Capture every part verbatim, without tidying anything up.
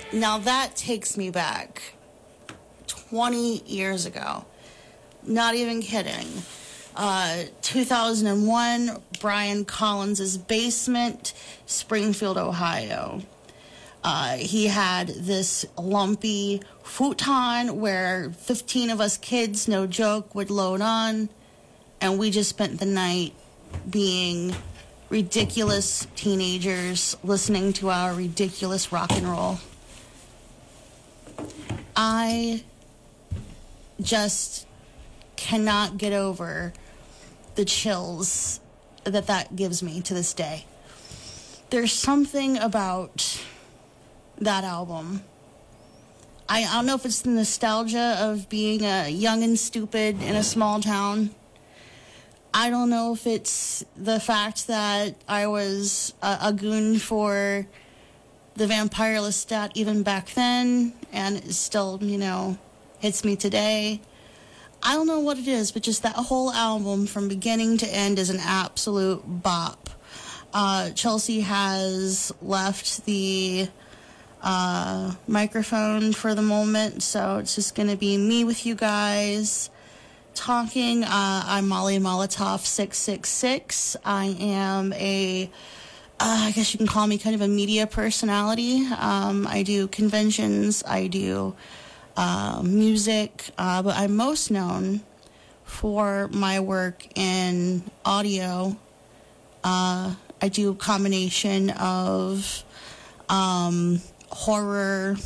Now that takes me back twenty years ago. Not even kidding. Uh, two thousand one, Brian Collins' Basement, Springfield, Ohio. Uh, he had this lumpy futon where fifteen of us kids, no joke, would load on, and we just spent the night being ridiculous teenagers listening to our ridiculous rock and roll. I just cannot get over the chills that that gives me to this day. There's something about that album. I, I don't know if it's the nostalgia of being a young and stupid in a small town. I don't know if it's the fact that I was a, a goon for the Vampire Lestat even back then, and it still, you know, hits me today. I don't know what it is, but just that whole album from beginning to end is an absolute bop. Uh, Chelsea has left the uh, microphone for the moment, so it's just going to be me with you guys talking. Uh, I'm Molly Molotov six six six. I am a, uh, I guess you can call me kind of a media personality. Um, I do conventions, I do uh, music, uh, but I'm most known for my work in audio. Uh, I do a combination of um, horror,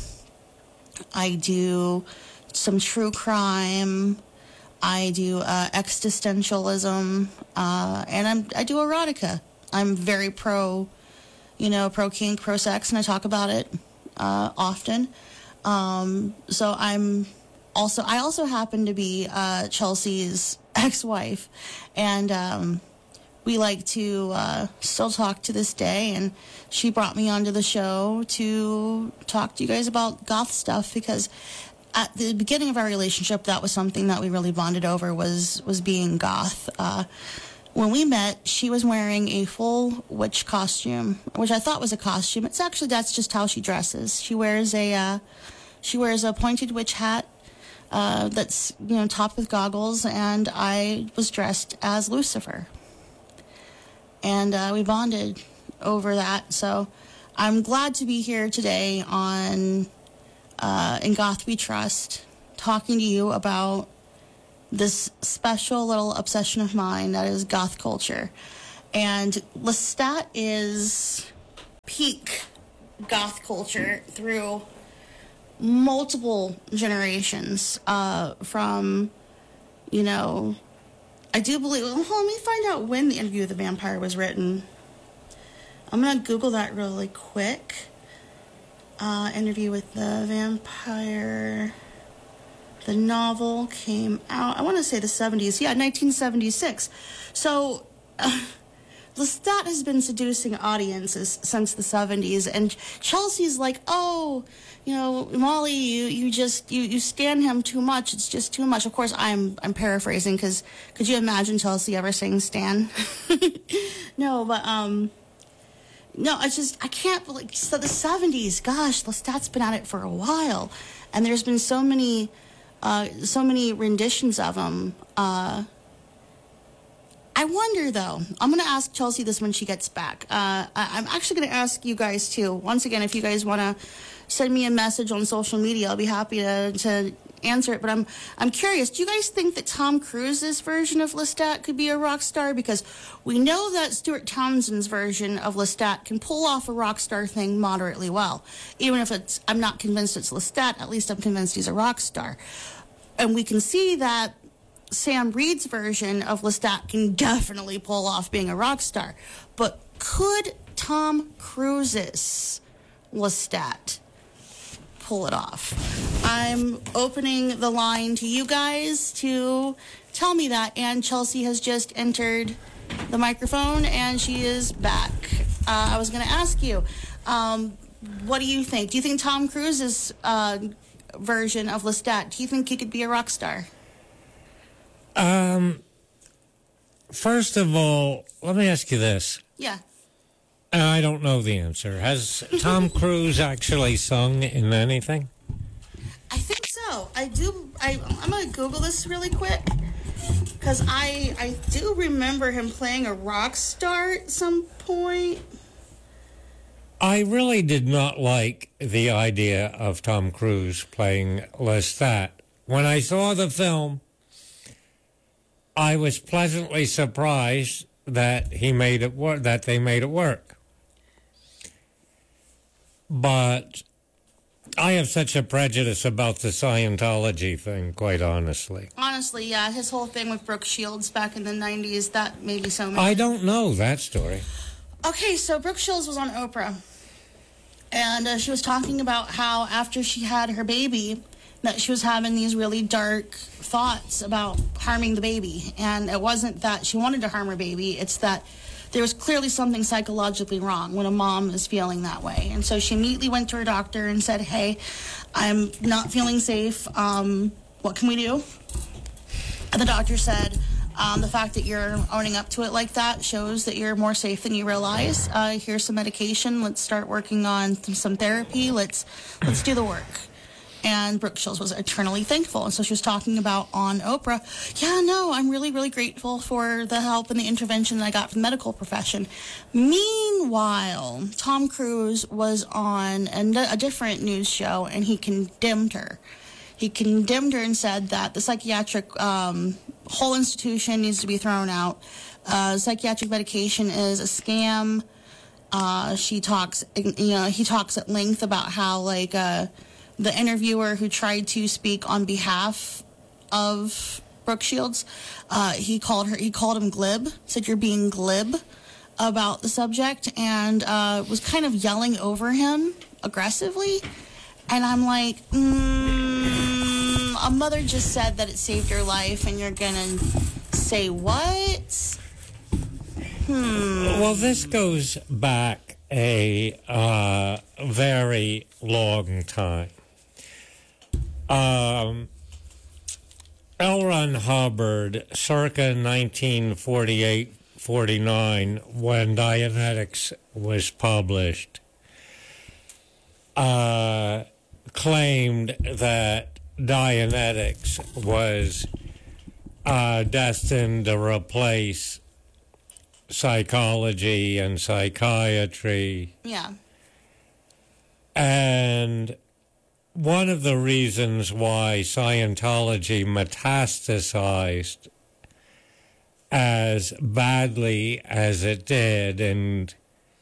I do some true crime, I do uh, existentialism, uh, and I'm, I do erotica. I'm very pro, you know, pro kink, pro sex, and I talk about it uh, often. Um, so I'm also, I also happen to be uh, Chelsea's ex-wife, and um, we like to uh, still talk to this day, and she brought me onto the show to talk to you guys about goth stuff, because at the beginning of our relationship, that was something that we really bonded over, was was being goth. Uh, when we met, she was wearing a full witch costume, which I thought was a costume. It's actually, that's just how she dresses. She wears a uh, she wears a pointed witch hat uh, that's, you know, topped with goggles, and I was dressed as Lucifer. And uh, we bonded over that. So I'm glad to be here today on uh, In Goth We Trust, talking to you about this special little obsession of mine that is goth culture. And Lestat is peak goth culture through multiple generations, uh, from, you know, I do believe, well, let me find out when the Interview with the Vampire was written. I'm going to Google that really quick. Uh, Interview with the Vampire. The novel came out, I want to say the seventies. Yeah, nineteen seventy-six. So, uh, Lestat has been seducing audiences since the seventies, and Chelsea's like, oh, you know, Molly, you, you just, you, you stan him too much. It's just too much. Of course, I'm I'm paraphrasing, because could you imagine Chelsea ever saying stan? No, but, um, no, I just, I can't believe, so the seventies, gosh, Lestat's been at it for a while, and there's been so many, uh, so many renditions of him. Uh, I wonder, though, I'm going to ask Chelsea this when she gets back. Uh, I, I'm actually going to ask you guys, too. Once again, if you guys want to send me a message on social media, I'll be happy to, to answer it. But I'm I'm curious, do you guys think that Tom Cruise's version of Lestat could be a rock star? Because we know that Stuart Townsend's version of Lestat can pull off a rock star thing moderately well. Even if it's, I'm not convinced it's Lestat, at least I'm convinced he's a rock star. And we can see that Sam Reed's version of Lestat can definitely pull off being a rock star. But could Tom Cruise's Lestat pull it off? I'm opening the line to you guys to tell me that. And Chelsea has just entered the microphone, and she is back. Uh, I was going to ask you, um, what do you think? Do you think Tom Cruise's uh, version of Lestat, do you think he could be a rock star? Um, first of all, let me ask you this. Yeah. I don't know the answer. Has Tom Cruise actually sung in anything? I think so. I do. I, I'm going to Google this really quick. Because I, I do remember him playing a rock star at some point. I really did not like the idea of Tom Cruise playing Lestat. When I saw the film, I was pleasantly surprised that he made it work, that they made it work. But I have such a prejudice about the Scientology thing, quite honestly. Honestly, yeah, his whole thing with Brooke Shields back in the nineties, that made me so mad. I don't know that story. Okay, so Brooke Shields was on Oprah. And uh, she was talking about how after she had her baby, that she was having these really dark thoughts about harming the baby. And it wasn't that she wanted to harm her baby, it's that there was clearly something psychologically wrong when a mom is feeling that way. And so she immediately went to her doctor and said, hey, I'm not feeling safe. Um, what can we do? And the doctor said, um, the fact that you're owning up to it like that shows that you're more safe than you realize. Uh, here's some medication. Let's start working on some, some therapy. Let's let's do the work. And Brooke Shields was eternally thankful. And so she was talking about on Oprah, yeah, no, I'm really, really grateful for the help and the intervention that I got from the medical profession. Meanwhile, Tom Cruise was on a, a different news show, and he condemned her. He condemned her and said that the psychiatric um, whole institution needs to be thrown out. Uh, psychiatric medication is a scam. Uh, she talks, you know, he talks at length about how, like, uh, the interviewer who tried to speak on behalf of Brooke Shields, uh, he called her, he called him glib, said you're being glib about the subject, and uh, was kind of yelling over him aggressively. And I'm like, mm, a mother just said that it saved your life, and you're gonna say what? Hmm. Well, this goes back a uh, very long time. Um, L. Ron Hubbard, circa nineteen forty-eight forty-nine, when Dianetics was published, uh, claimed that Dianetics was uh, destined to replace psychology and psychiatry. Yeah. And one of the reasons why Scientology metastasized as badly as it did and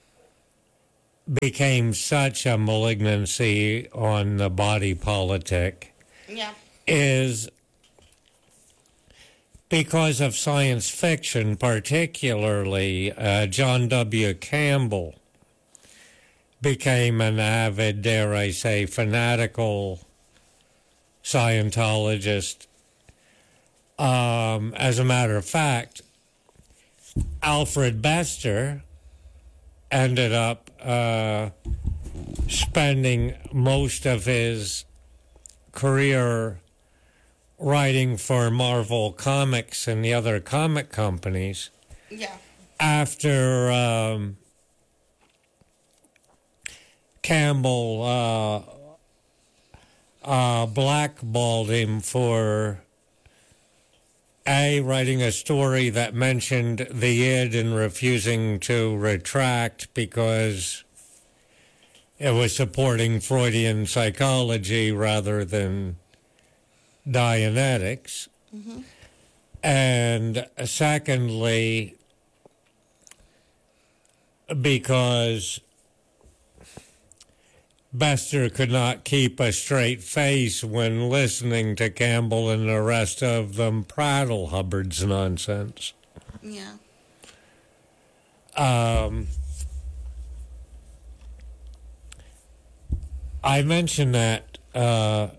became such a malignancy on the body politic, yeah, is because of science fiction, particularly uh, John W. Campbell became an avid, dare I say, fanatical Scientologist. Um, as a matter of fact, Alfred Bester ended up uh, spending most of his career writing for Marvel Comics and the other comic companies. Yeah. After um, Campbell uh, uh, blackballed him for A, writing a story that mentioned the id and refusing to retract because it was supporting Freudian psychology rather than Dianetics. Mm-hmm. And secondly, because Bester could not keep a straight face when listening to Campbell and the rest of them prattle Hubbard's nonsense. Yeah. Um, I mentioned that, uh,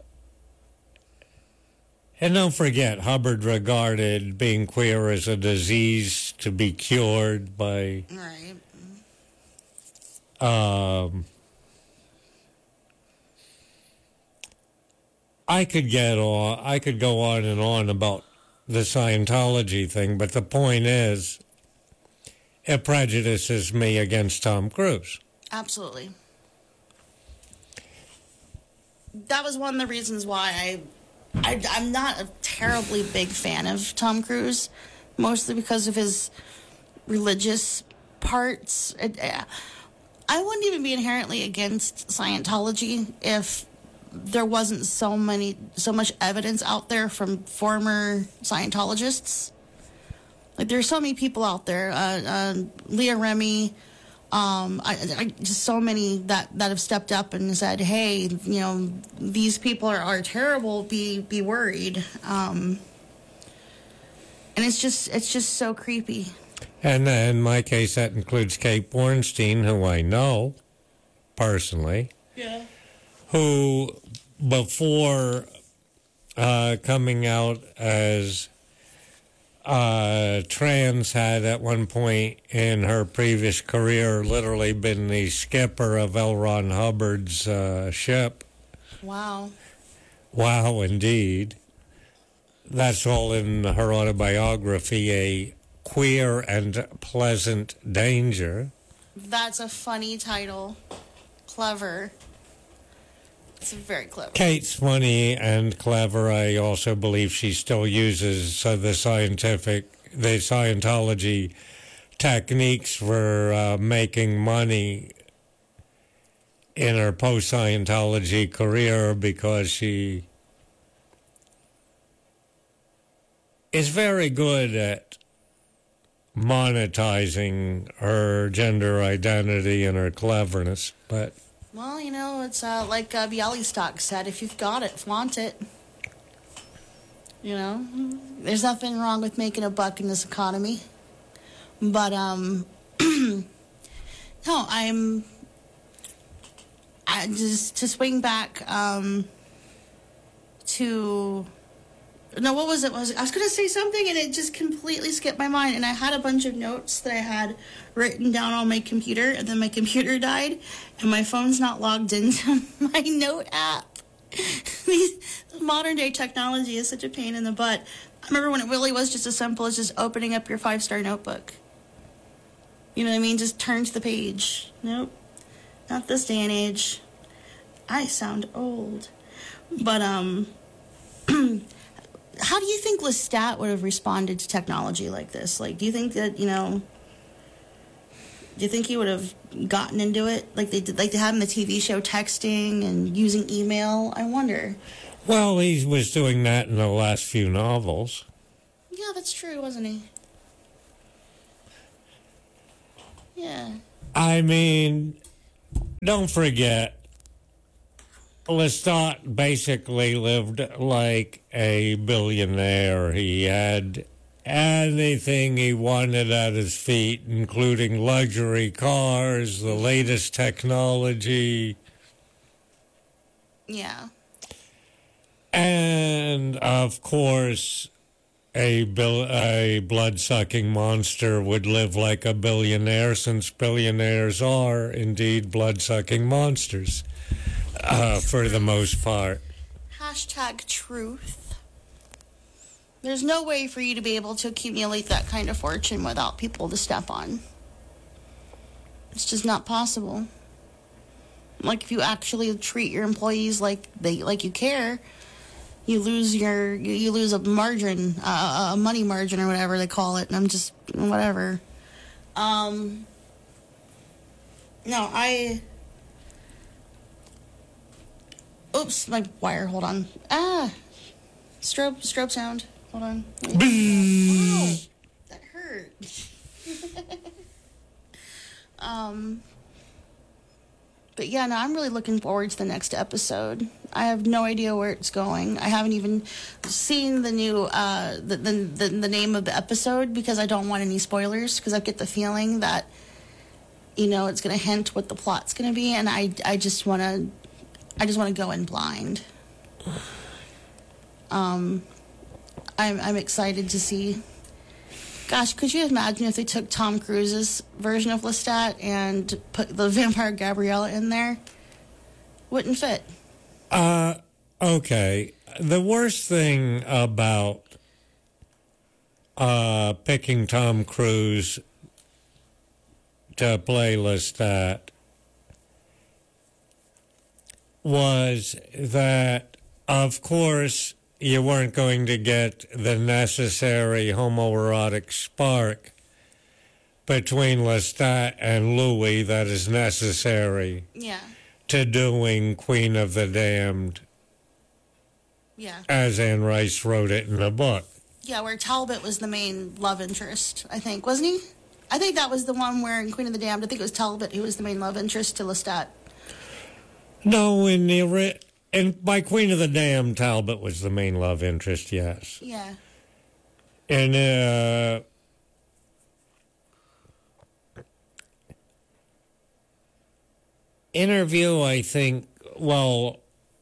and don't forget, Hubbard regarded being queer as a disease to be cured by... Right. Um, I could get on, I could go on and on about the Scientology thing, but the point is, it prejudices me against Tom Cruise. Absolutely. That was one of the reasons why I, I I'm not a terribly big fan of Tom Cruise, mostly because of his religious parts. It, I wouldn't even be inherently against Scientology if there wasn't so many so much evidence out there from former Scientologists. Like, there's so many people out there, uh, uh, Leah Remini, um, I, I, just so many that, that have stepped up and said, hey, you know, these people are, are terrible, be be worried. Um, and it's just it's just so creepy. And in my case, that includes Kate Bornstein, who I know personally. Yeah. Who, before uh, coming out as uh, trans, had at one point in her previous career literally been the skipper of L. Ron Hubbard's uh, ship. Wow. Wow, indeed. That's all in her autobiography, A Queer and Pleasant Danger. That's a funny title. Clever. It's very clever. Kate's funny and clever. I also believe she still uses uh, the scientific, the Scientology techniques for uh, making money in her post-Scientology career, because she is very good at monetizing her gender identity and her cleverness. But well, you know, it's uh, like uh, Bialystok said, if you've got it, flaunt it. You know, there's nothing wrong with making a buck in this economy. But, um, no, I'm, I just, to swing back, um, to, no, what was it? Was I was going to say something and it just completely skipped my mind. And I had a bunch of notes that I had written down on my computer, and then my computer died, and my phone's not logged into my note app. These modern day technology is such a pain in the butt. I remember when it really was just as simple as just opening up your five star notebook. You know what I mean? Just turn to the page. Nope, not this day and age. I sound old, but um. How do you think Lestat would have responded to technology like this? Like, do you think that, you know, do you think he would have gotten into it like they did, like they had in the T V show, texting and using email? I wonder. Well, he was doing that in the last few novels. Yeah, that's true, wasn't he? Yeah. I mean, don't forget, Lestat basically lived like a billionaire. He had anything he wanted at his feet, including luxury cars, the latest technology. Yeah. And, of course, a, bill, a blood-sucking monster would live like a billionaire, since billionaires are indeed blood-sucking monsters. Uh, for the most part. Hashtag truth. There's no way for you to be able to accumulate that kind of fortune without people to step on. It's just not possible. Like, if you actually treat your employees like they like you care, you lose your you, you lose a margin, uh, a money margin or whatever they call it. And I'm just whatever. Um. No, I. Oops, my wire. Hold on. Ah, strobe, strobe sound. Hold on. Wow, that hurt. um, but yeah, no, I'm really looking forward to the next episode. I have no idea where it's going. I haven't even seen the new uh the the the, the name of the episode because I don't want any spoilers, because I get the feeling that, you know, it's going to hint what the plot's going to be, and I I just want to. I just want to go in blind. Um, I'm I'm excited to see. Gosh, could you imagine if they took Tom Cruise's version of Lestat and put the vampire Gabriella in there? Wouldn't fit. Uh, okay. The worst thing about uh, picking Tom Cruise to play Lestat was that, of course, you weren't going to get the necessary homoerotic spark between Lestat and Louis that is necessary Yeah. to doing Queen of the Damned, Yeah. as Anne Rice wrote it in the book. Yeah, where Talbot was the main love interest, I think, wasn't he? I think that was the one where in Queen of the Damned, I think it was Talbot who was the main love interest to Lestat. No, in the ori- in by Queen of the Damned, Talbot was the main love interest. Yes. Yeah. In uh, interview, I think. Well,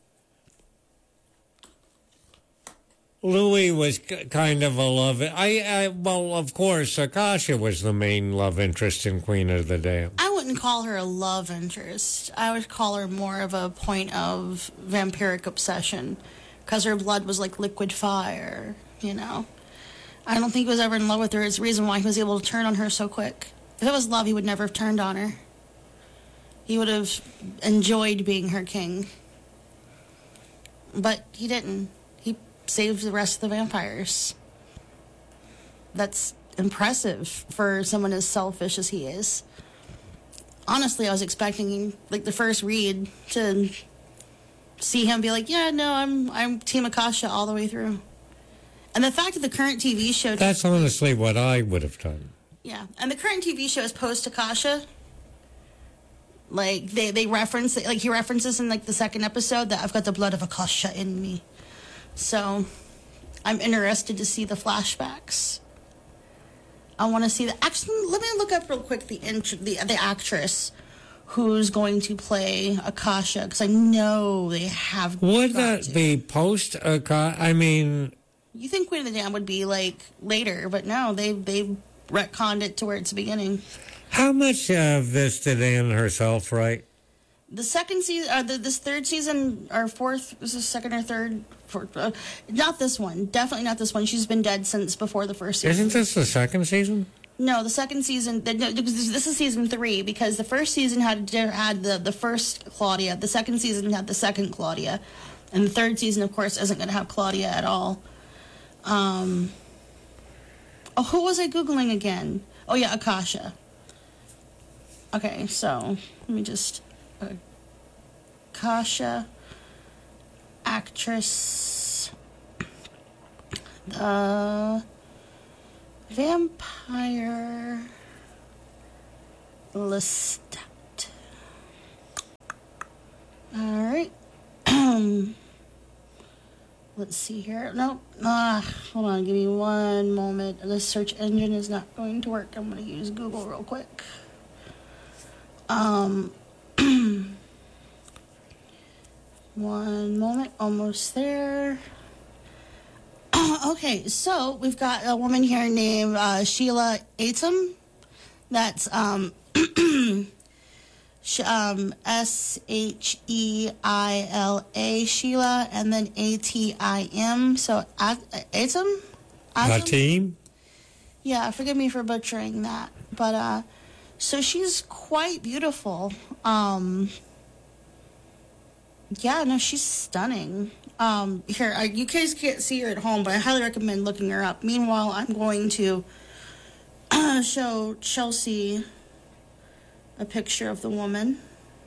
Louis was k- kind of a love. I, I well, of course, Akasha was the main love interest in Queen of the Damned. I wouldn't call her a love interest. I would call her more of a point of vampiric obsession, because her blood was like liquid fire, you know? I don't think he was ever in love with her. It's the reason why he was able to turn on her so quick. If it was love, he would never have turned on her. He would have enjoyed being her king. But he didn't. He saved the rest of the vampires. That's impressive for someone as selfish as he is. Honestly, I was expecting, like, the first read to see him be like, yeah, no, I'm I'm Team Akasha all the way through. And the fact that the current T V show... That's honestly what I would have done. Yeah, and the current T V show is post-Akasha. Like, they, they reference, like, he references in, like, the second episode that I've got the blood of Akasha in me. So, I'm interested to see the flashbacks. I want to see the... Actually, let me look up real quick the int- the, the actress who's going to play Akasha, because I know they have... Would got that to. be post Akasha? I mean... You think Queen of the Damned would be, like, later, but no, they they retconned it to where it's the beginning. How much of this did Anne herself write? The second season, uh, the, this third season, or fourth, was this second or third? Fourth, uh, not this one. Definitely not this one. She's been dead since before the first season. Isn't this the second season? No, the second season, the, no, this this is season three, because the first season had had the, the first Claudia, the second season had the second Claudia, and the third season, of course, isn't going to have Claudia at all. Um, oh, who was I Googling again? Oh, yeah, Akasha. Okay, so, let me just... Uh, Akasha, actress, the vampire Lestat. All right. Let's see here. Nope. Ah, hold on. Give me one moment. This search engine is not going to work. I'm going to use Google real quick. Um... One moment, almost there. Okay, so we've got a woman here named uh, Sheila Atom. That's um, sh- um, S H E I L A, Sheila, and then A T I M. So, Atom? Atom? Hatim? Yeah, forgive me for butchering that. But, uh, so she's quite beautiful. Um... Yeah, no, she's stunning. Um, here, I, you guys can't see her at home, but I highly recommend looking her up. Meanwhile, I'm going to uh, show Chelsea a picture of the woman.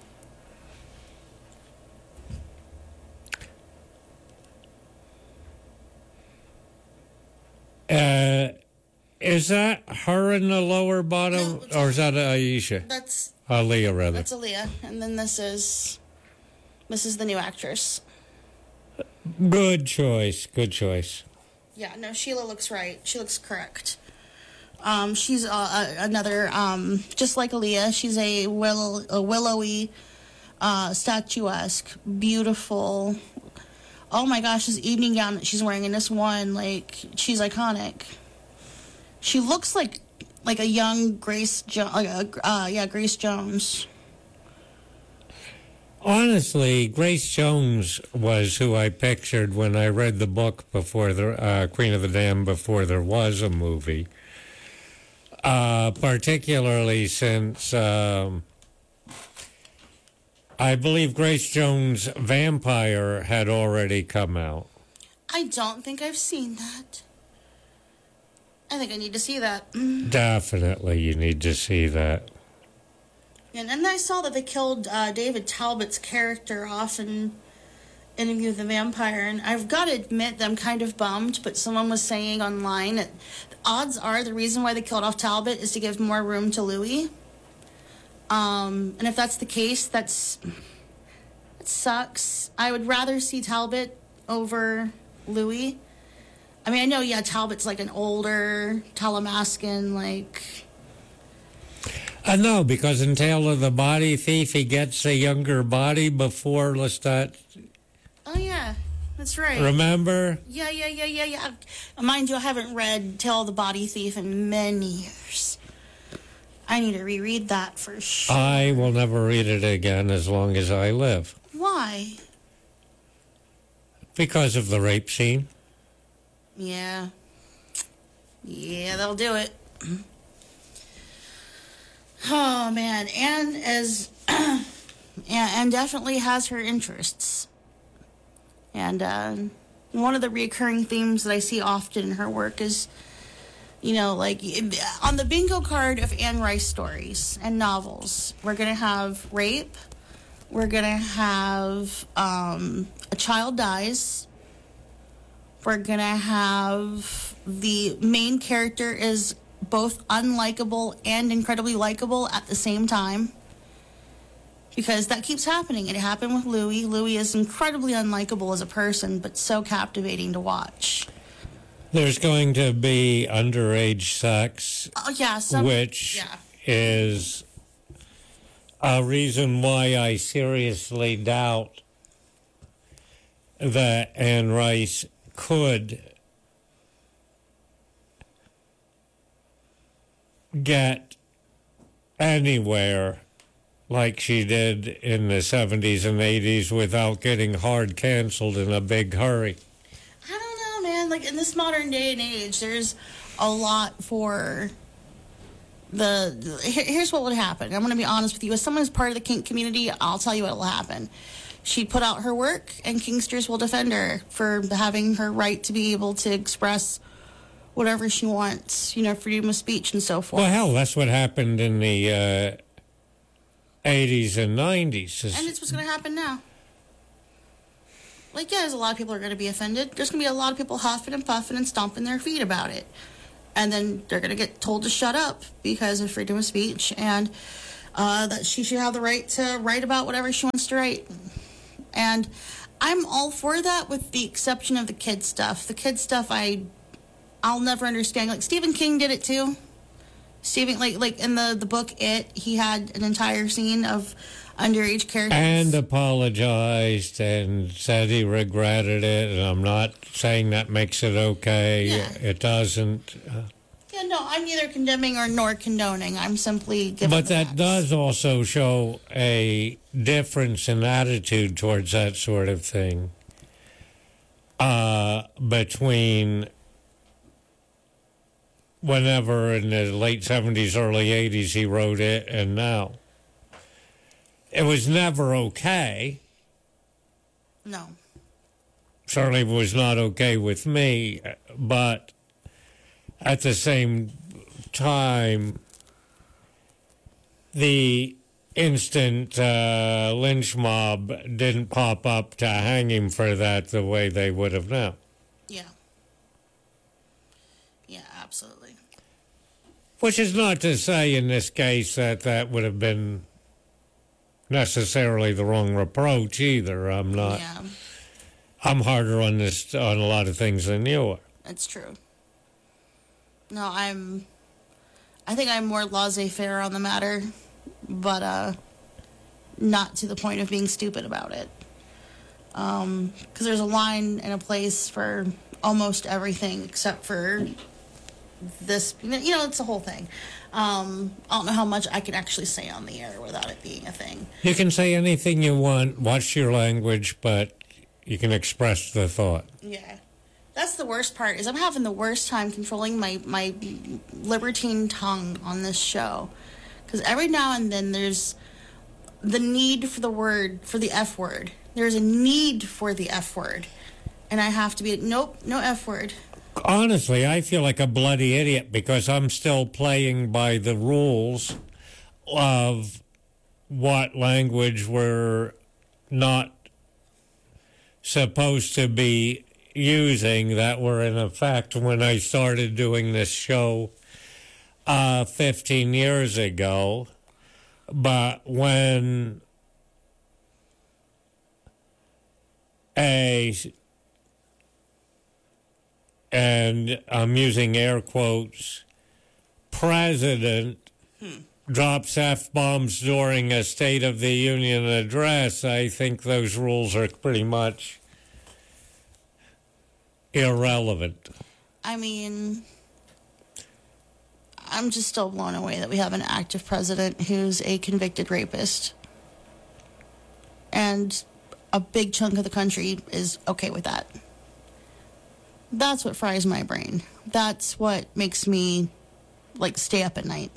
Uh, is that her in the lower bottom, No, or is that Aisha? That's Aaliyah, rather. that's Aaliyah, and then this is this is the new actress. Good choice. Good choice. Yeah, no, Sheila looks right. She looks correct. Um, she's uh, uh, another, um, just like Aaliyah, she's a, willow, a willowy, uh, statuesque, beautiful. Oh my gosh, this evening gown that she's wearing in this one, like, she's iconic. She looks like like a young Grace, jo- like a, uh, yeah, Grace Jones. Honestly, Grace Jones was who I pictured when I read the book before the uh, Queen of the Damned before there was a movie. uh, particularly since um, I believe Grace Jones' Vampire had already come out. I don't think I've seen that. I think I need to see that. Definitely, you need to see that. And then I saw that they killed uh, David Talbot's character off in Interview with the Vampire, and I've got to admit that I'm kind of bummed, but someone was saying online that the odds are the reason why they killed off Talbot is to give more room to Louis. Um, and if that's the case, that's... it sucks. I would rather see Talbot over Louis. I mean, I know, yeah, Talbot's like an older Talamascan, like... I know, because in Tale of the Body Thief, he gets a younger body before Lestat. Oh, yeah, that's right. Remember? Yeah, yeah, yeah, yeah, yeah. Mind you, I haven't read Tale of the Body Thief in many years. I need to reread that for sure. I will never read it again as long as I live. Why? Because of the rape scene. Yeah. Yeah, they'll do it. Oh, man. Anne is... yeah, Anne definitely has her interests. And uh, one of the recurring themes that I see often in her work is, you know, like, on the bingo card of Anne Rice stories and novels, we're going to have rape, we're going to have um, a child dies, we're going to have the main character is both unlikable and incredibly likable at the same time. Because that keeps happening. It happened with Louis. Louis is incredibly unlikable as a person, but so captivating to watch. There's going to be underage sex, Oh, yeah. Some, which yeah. is a reason why I seriously doubt that Anne Rice could get anywhere like she did in the seventies and eighties without getting hard canceled in a big hurry. I don't know, man. Like, in this modern day and age, there's a lot for the... here- Here's what would happen. I'm going to be honest with you. As someone who's part of the kink community, I'll tell you what will happen. She put out her work, and kinksters will defend her for having her right to be able to express whatever she wants, you know, freedom of speech and so forth. Well, hell, that's what happened in the uh, eighties and nineties. And it's what's going to happen now. Like, yeah, there's a lot of people who are going to be offended. There's going to be a lot of people huffing and puffing and stomping their feet about it. And then they're going to get told to shut up because of freedom of speech and uh, that she should have the right to write about whatever she wants to write. And I'm all for that with the exception of the kid stuff. The kid stuff, I, I'll never understand. Like, Stephen King did it too. Stephen, like, like in the, the book It, he had an entire scene of underage characters. And apologized and said he regretted it. And I'm not saying that makes it okay. Yeah. It doesn't. Uh, Yeah, no, I'm neither condemning or nor condoning. I'm simply giving but the that facts. does also show a difference in attitude towards that sort of thing uh, between whenever in the late seventies, early eighties he wrote it and now. It was never okay. No. Certainly was not okay with me, but at the same time, the instant uh, lynch mob didn't pop up to hang him for that the way they would have now. Yeah. Yeah, absolutely. Which is not to say in this case that that would have been necessarily the wrong approach either. I'm not. Yeah, I'm harder on this on a lot of things than you are. that's true. No, I'm... I think I'm more laissez-faire on the matter, but uh, not to the point of being stupid about it. Um, because there's a line and a place for almost everything except for this. You know, it's a whole thing. Um, I don't know how much I can actually say on the air without it being a thing. You can say anything you want, watch your language, but you can express the thought. Yeah. That's the worst part, is I'm having the worst time controlling my, my libertine tongue on this show. Because every now and then there's the need for the word, for the F word. There's a need for the F word. And I have to be, nope, no F word. Honestly, I feel like a bloody idiot because I'm still playing by the rules of what language we're not supposed to be using that were in effect when I started doing this show uh, fifteen years ago. But when a, and I'm using air quotes, president hmm. drops F-bombs during a State of the Union address, I think those rules are pretty much irrelevant. I mean, I'm just still blown away that we have an active president who's a convicted rapist. And a big chunk of the country is okay with that. That's what fries my brain. That's what makes me, like, stay up at night.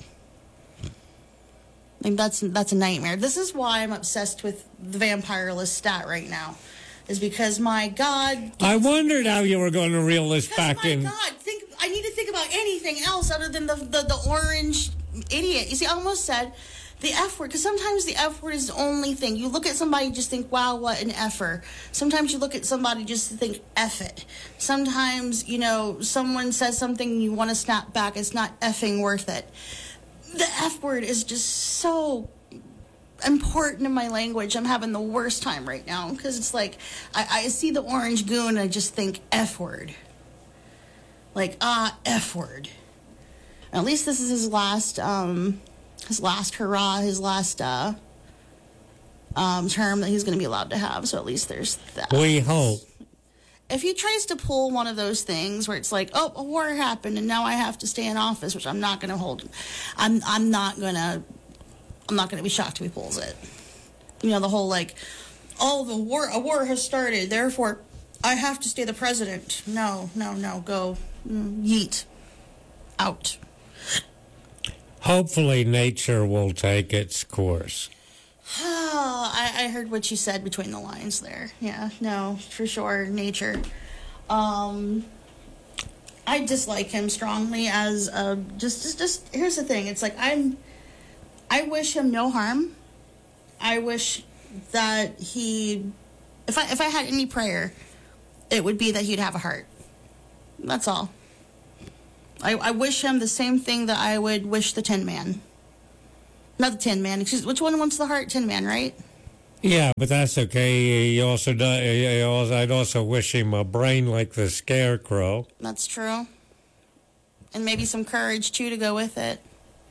Like, that's that's a nightmare. This is why I'm obsessed with the vampire list stat right now. Is because, my God... I wondered how you were going to reel this back my in. My God, think, I need to think about anything else other than the, the, the orange idiot. You see, I almost said the F word, because sometimes the F word is the only thing. You look at somebody and just think, wow, what an effer. Sometimes you look at somebody just to think, F it. Sometimes, you know, someone says something and you want to snap back. It's not effing worth it. The F word is just so important in my language. I'm having the worst time right now because it's like I, I see the orange goon and I just think F word. Like, ah, F word. At least this is his last, um, his last hurrah, his last uh, um, term that he's going to be allowed to have. So at least there's that. We hope. If he tries to pull one of those things where it's like, oh, a war happened and now I have to stay in office, which I'm not going to hold. I'm I'm not going to. I'm not going to be shocked if he pulls it. You know, the whole, like, oh, the war, a war has started, therefore I have to stay the president. No, no, no, go. Mm, yeet. Out. Hopefully nature will take its course. I, I heard what you said between the lines there. Yeah, no, for sure, nature. Um, I dislike him strongly as a, just, just, just, here's the thing. It's like, I'm, I wish him no harm. I wish that he, if I if I had any prayer, it would be that he'd have a heart. That's all. I, I wish him the same thing that I would wish the Tin Man. Not the Tin Man. Excuse, which one wants the heart? Tin Man, right? Yeah, but that's okay. He also does, he also, I'd also wish him a brain like the Scarecrow. That's true. And maybe some courage, too, to go with it.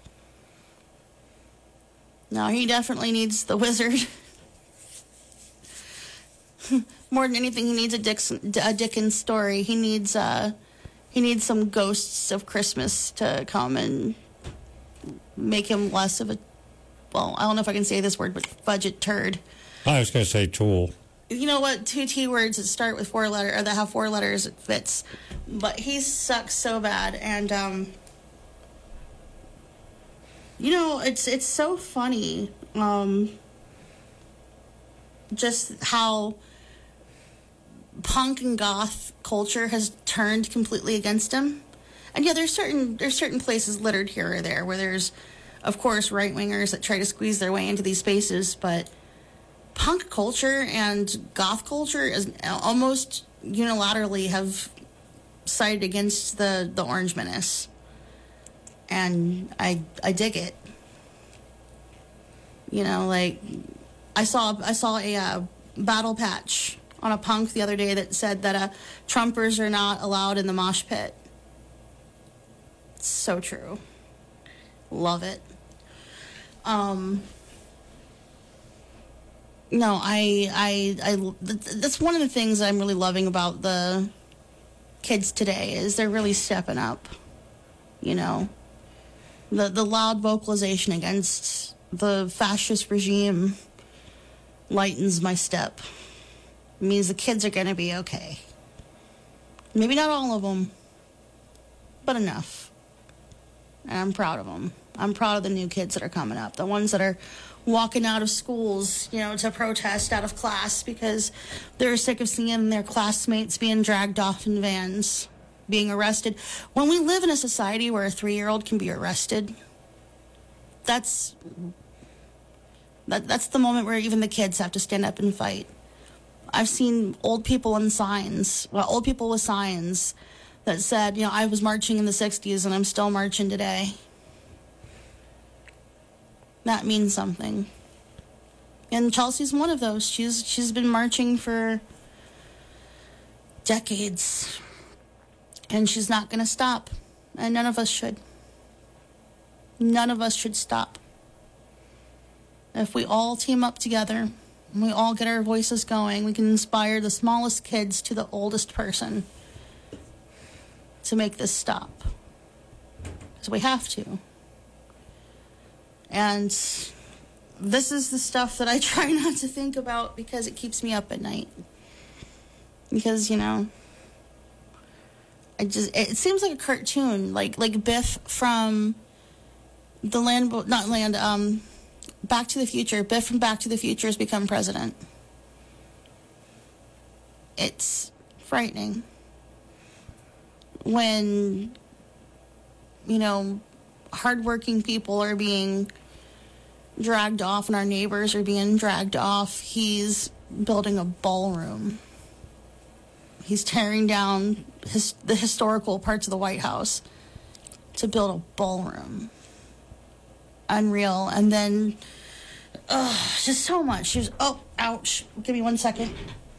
No, he definitely needs the wizard. More than anything, he needs a Dickens, a Dickens story. He needs uh, he needs some ghosts of Christmas to come and make him less of a, well, I don't know if I can say this word, but budget turd. I was going to say tool. You know what? Two T words that start with four letters, or that have four letters, it fits. But he sucks so bad, and um. You know, it's it's so funny, um, just how punk and goth culture has turned completely against him. And yeah, there's certain there's certain places littered here or there where there's, of course, right wingers that try to squeeze their way into these spaces, but punk culture and goth culture is almost unilaterally have sided against the the Orange Menace. And I I dig it. You know, like I saw I saw a uh, battle patch on a punk the other day that said that uh, Trumpers are not allowed in the mosh pit. It's so true. Love it. Um. No, I I I that's one of the things I'm really loving about the kids today is they're really stepping up. You know. The the loud vocalization against the fascist regime lightens my step. It means the kids are going to be okay. Maybe not all of them, but enough. And I'm proud of them. I'm proud of the new kids that are coming up, the ones that are walking out of schools, you know, to protest out of class because they're sick of seeing their classmates being dragged off in vans, being arrested. When we live in a society where a three-year-old can be arrested, that's that, that's the moment where even the kids have to stand up and fight. I've seen old people in signs, well, old people with signs that said, you know, I was marching in the sixties and I'm still marching today. That means something. And Chelsea's one of those. She's she's been marching for decades. And she's not going to stop. And none of us should. None of us should stop. If we all team up together, and we all get our voices going, we can inspire the smallest kids to the oldest person to make this stop. Because we have to. And this is the stuff that I try not to think about because it keeps me up at night. Because, you know, I just it seems like a cartoon, like like Biff from the land, not land, um, Back to the Future. Biff from Back to the Future has become president. It's frightening when, you know, hardworking people are being dragged off and our neighbors are being dragged off. He's building a ballroom. He's tearing down his, the historical parts of the White House to build a ballroom. Unreal. And then, uh, just so much. She was, oh, ouch. Give me one second.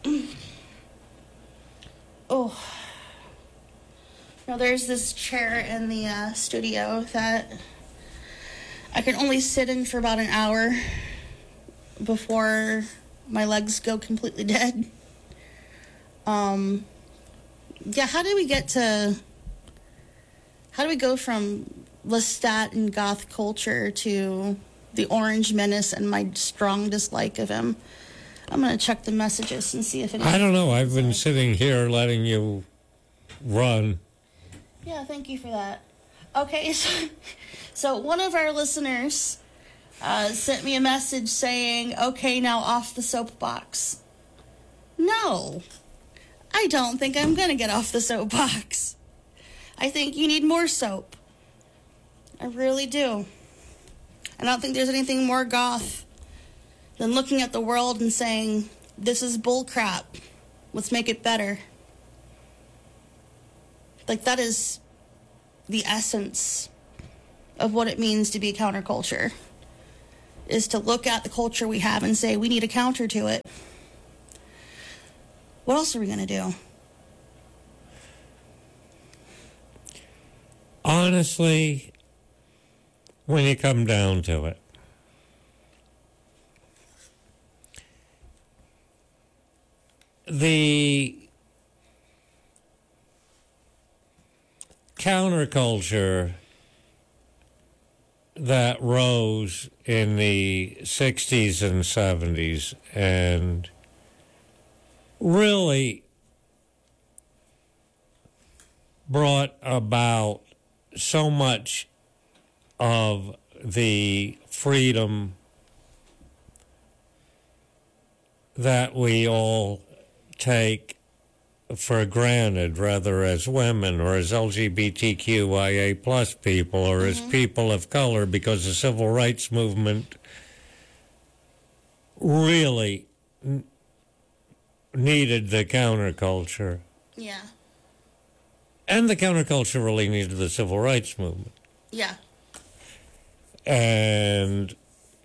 Oh. Now, there's this chair in the uh, studio that I can only sit in for about an hour before my legs go completely dead. Um, yeah, how did we get to... How do we go from Lestat and goth culture to the Orange Menace and my strong dislike of him? I'm going to check the messages and see if it... I don't know. I've been sitting here letting you run. Yeah, thank you for that. Okay, so, so one of our listeners uh, sent me a message saying, okay, now off the soapbox. No, I don't think I'm going to get off the soapbox. I think you need more soap. I really do. I don't think there's anything more goth than looking at the world and saying, this is bullcrap. Let's make it better. Like, that is the essence of what it means to be counterculture, is to look at the culture we have and say, we need a counter to it. What else are we going to do? Honestly, when you come down to it, the counterculture that rose in the sixties and seventies and really brought about so much of the freedom that we all take for granted, rather as women or as L G B T Q I A plus people or mm-hmm. as people of color, because the civil rights movement really n- needed the counterculture. Yeah. And the counterculture really needed the civil rights movement. Yeah. And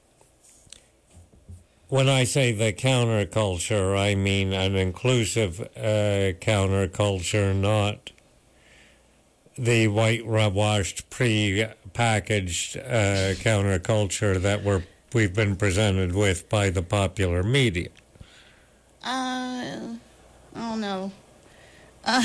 when I say the counterculture, I mean an inclusive uh, counterculture, not the whitewashed, pre-packaged uh, counterculture that we're, we've been presented with by the popular media. Uh, I don't know. Uh,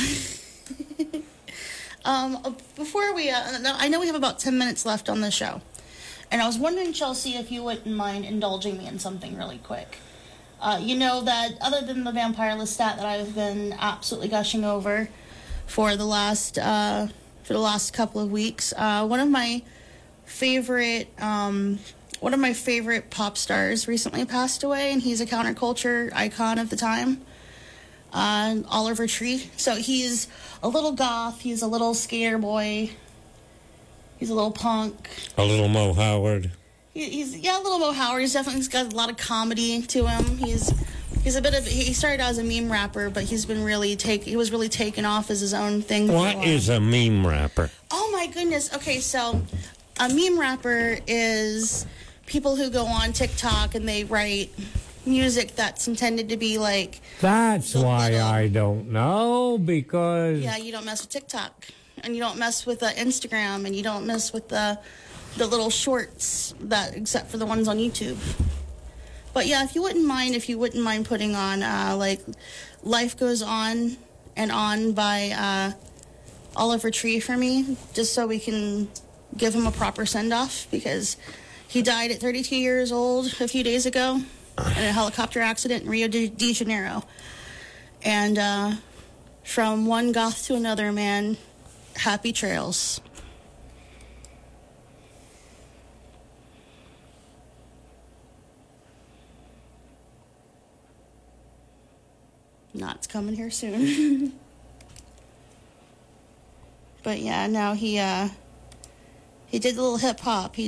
um, before we, uh, I know we have about ten minutes left on the show. And I was wondering, Chelsea, if you wouldn't mind indulging me in something really quick. Uh, you know that other than the vampire Lestat that I've been absolutely gushing over, for the last uh, for the last couple of weeks. Uh, one of my favorite um, one of my favorite pop stars recently passed away, and he's a counterculture icon of the time. Uh, Oliver Tree. So he's a little goth. He's a little skater boy. He's a little punk. A little Mo Howard. He, he's yeah, a little Mo Howard. He's definitely he's got a lot of comedy to him. He's he's a bit of he started out as a meme rapper, but he's been really take he was really taken off as his own thing. What is a meme rapper? Oh my goodness. Okay, so a meme rapper is people who go on TikTok and they write music that's intended to be like. That's why little, I don't know, because yeah, you don't mess with TikTok, and you don't mess with uh, Instagram, and you don't mess with the the little shorts that, except for the ones on YouTube. But yeah, if you wouldn't mind, if you wouldn't mind putting on uh, like "Life Goes On and On" by uh, Oliver Tree for me, just so we can give him a proper send off, because he died at thirty-two years old a few days ago in a helicopter accident in Rio de, de Janeiro. And uh, from one goth to another, man, happy trails. Not coming here soon. But yeah, now he uh, he did a little hip hop. He